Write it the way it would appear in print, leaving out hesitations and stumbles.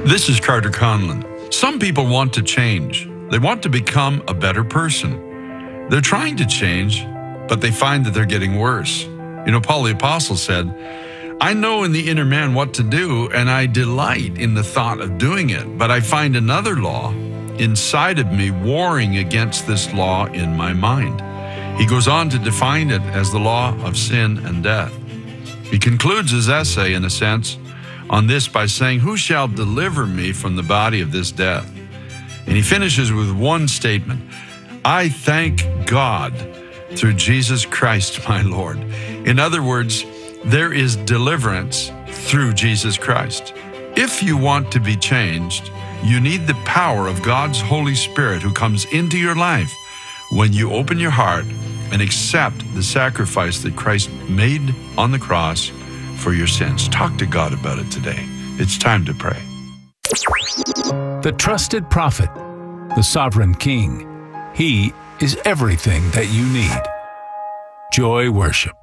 This is Carter Conlon. Some people want to change. They want to become a better person. They're trying to change, but they find that they're getting worse. Paul the Apostle said, I know in the inner man what to do, and I delight in the thought of doing it, but I find another law inside of me warring against this law in my mind. He goes on to define it as the law of sin and death. He concludes his essay, in a sense, on this by saying, who shall deliver me from the body of this death? And he finishes with one statement, I thank God through Jesus Christ, my Lord. In other words, there is deliverance through Jesus Christ. If you want to be changed, you need the power of God's Holy Spirit who comes into your life when you open your heart and accept the sacrifice that Christ made on the cross for your sins. Talk to God about it today. It's time to pray. The trusted prophet, the sovereign king. He is everything that you need. Joy Worship.